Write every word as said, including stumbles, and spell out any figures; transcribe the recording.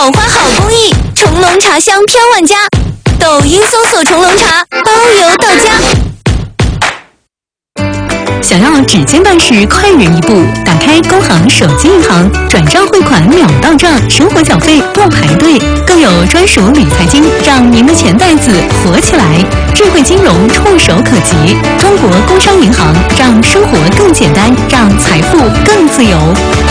好花好公益，重龙茶香飘万家。抖音搜索重龙茶，包邮到家。 想要指尖办事快人一步，打开工行手机银行，转账汇款秒到账，生活小费不排队，更有专属理财金，让您的钱袋子活起来。智慧金融触手可及，中国工商银行让生活更简单，让财富更自由。